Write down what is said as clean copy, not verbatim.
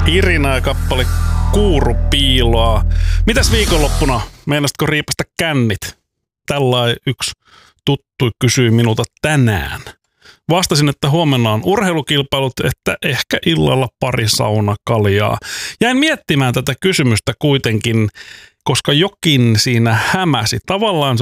Irina ja kappale Kuurupiiloa. Mitäs viikonloppuna? Meinasitko riipasta kännit? Tällainen yksi tuttu kysyi minulta tänään. Vastasin, että huomenna on urheilukilpailut, että ehkä illalla pari saunakaljaa. Jäin miettimään tätä kysymystä kuitenkin, koska jokin siinä hämäsi. Tavallaan se